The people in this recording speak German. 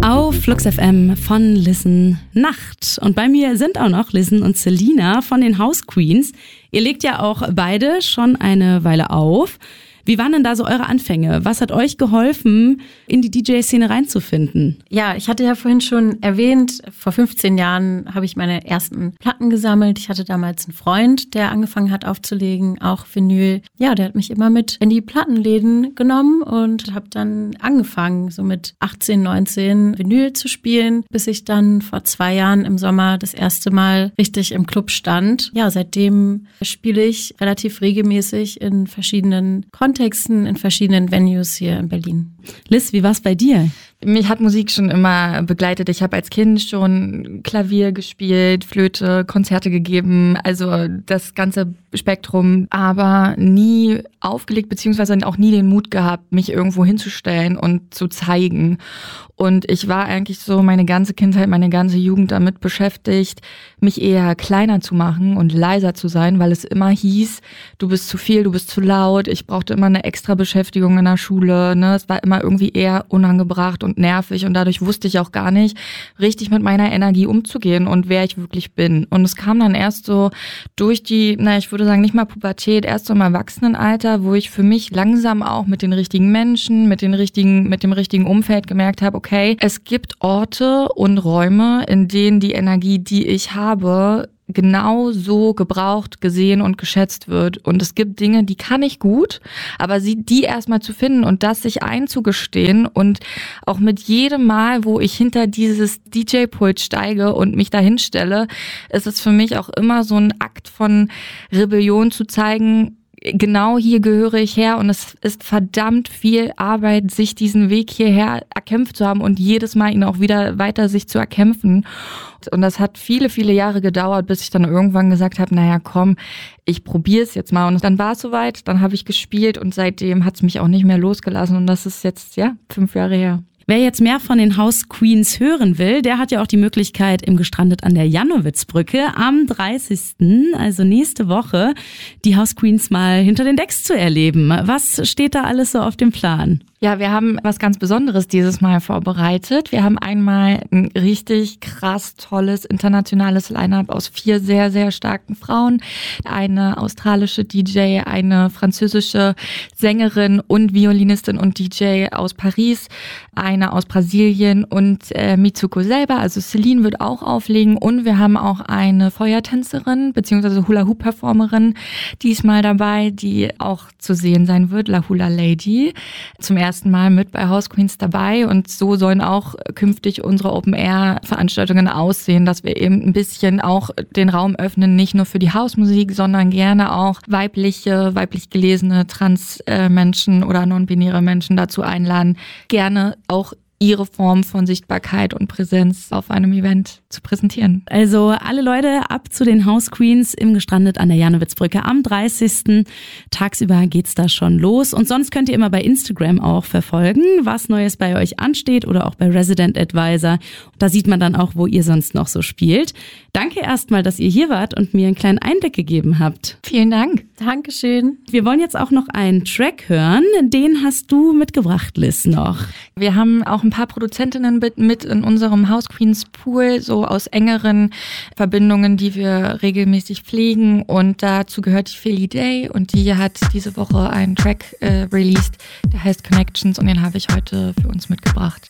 Auf Flux FM von Listen Nacht. Und bei mir sind auch noch Listen und Selina von den House Queens. Ihr legt ja auch beide schon eine Weile auf. Wie waren denn da so eure Anfänge? Was hat euch geholfen, in die DJ-Szene reinzufinden? Ja, ich hatte ja vorhin schon erwähnt, vor 15 Jahren habe ich meine ersten Platten gesammelt. Ich hatte damals einen Freund, der angefangen hat aufzulegen, auch Vinyl. Ja, der hat mich immer mit in die Plattenläden genommen und habe dann angefangen, so mit 18, 19 Vinyl zu spielen, bis ich dann vor 2 Jahren im Sommer das erste Mal richtig im Club stand. Ja, seitdem spiele ich relativ regelmäßig in verschiedenen Kontexten, in verschiedenen Venues hier in Berlin. Liz, wie war's bei dir? Mich hat Musik schon immer begleitet. Ich habe als Kind schon Klavier gespielt, Flöte, Konzerte gegeben, also das ganze Spektrum, aber nie aufgelegt, beziehungsweise auch nie den Mut gehabt, mich irgendwo hinzustellen und zu zeigen. Und ich war eigentlich so meine ganze Kindheit, meine ganze Jugend damit beschäftigt, mich eher kleiner zu machen und leiser zu sein, weil es immer hieß, du bist zu viel, du bist zu laut. Ich brauchte immer eine extra Beschäftigung in der Schule, ne? Es war immer irgendwie eher unangebracht und nervig und dadurch wusste ich auch gar nicht, richtig mit meiner Energie umzugehen und wer ich wirklich bin. Und es kam dann erst so durch die, ich würde sagen, nicht mal Pubertät, erst so im Erwachsenenalter, wo ich für mich langsam auch mit den richtigen Menschen, mit dem richtigen Umfeld gemerkt habe, okay, es gibt Orte und Räume, in denen die Energie, die ich habe, genau so gebraucht, gesehen und geschätzt wird. Und es gibt Dinge, die kann ich gut, aber die erstmal zu finden und das sich einzugestehen und auch mit jedem Mal, wo ich hinter dieses DJ-Pult steige und mich dahin stelle, ist es für mich auch immer so ein Akt von Rebellion zu zeigen, genau hier gehöre ich her und es ist verdammt viel Arbeit, sich diesen Weg hierher erkämpft zu haben und jedes Mal ihn auch wieder weiter sich zu erkämpfen. Und das hat viele, viele Jahre gedauert, bis ich dann irgendwann gesagt habe, naja komm, ich probiere es jetzt mal. Und dann war es soweit, dann habe ich gespielt und seitdem hat es mich auch nicht mehr losgelassen und das ist jetzt 5 Jahre her. Wer jetzt mehr von den House Queens hören will, der hat ja auch die Möglichkeit, im Gestrandet an der Jannowitzbrücke am 30., also nächste Woche, die House Queens mal hinter den Decks zu erleben. Was steht da alles so auf dem Plan? Ja, wir haben was ganz Besonderes dieses Mal vorbereitet. Wir haben einmal ein richtig krass tolles internationales Line-Up aus 4 sehr, sehr starken Frauen. Eine australische DJ, eine französische Sängerin und Violinistin und DJ aus Paris, eine aus Brasilien und Mitsuko selber, also Celine wird auch auflegen und wir haben auch eine Feuertänzerin bzw. Hula-Hoop-Performerin diesmal dabei, die auch zu sehen sein wird, La Hula Lady, zum ersten Mal mit bei House Queens dabei und so sollen auch künftig unsere Open-Air-Veranstaltungen aussehen, dass wir eben ein bisschen auch den Raum öffnen, nicht nur für die Hausmusik, sondern gerne auch weiblich gelesene Trans-Menschen oder non-binäre Menschen dazu einladen, gerne auch ihre Form von Sichtbarkeit und Präsenz auf einem Event zu präsentieren. Also alle Leute ab zu den House Queens im Gestrandet an der Jannowitzbrücke am 30. Tagsüber geht's da schon los. Und sonst könnt ihr immer bei Instagram auch verfolgen, was Neues bei euch ansteht oder auch bei Resident Advisor. Da sieht man dann auch, wo ihr sonst noch so spielt. Danke erstmal, dass ihr hier wart und mir einen kleinen Einblick gegeben habt. Vielen Dank. Dankeschön. Wir wollen jetzt auch noch einen Track hören. Den hast du mitgebracht, Liz, noch. Wir haben auch ein paar Produzentinnen mit in unserem House Queens Pool, so aus engeren Verbindungen, die wir regelmäßig pflegen. Und dazu gehört die Philly Day und die hat diese Woche einen Track released, der heißt Connections und den habe ich heute für uns mitgebracht.